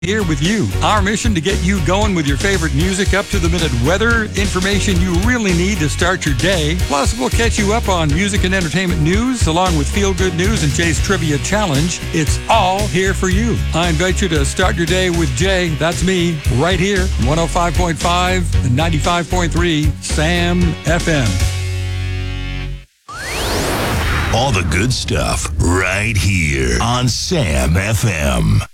Here with you. Our mission to get you going with your favorite music, up-to-the-minute weather, information you really need to start your day. Plus, we'll catch you up on music and entertainment news, along with feel-good news and Jay's Trivia Challenge. It's all here for you. I invite you to start your day with Jay, that's me, right here, 105.5 and 95.3 SAM FM. All the good stuff right here on SAM FM.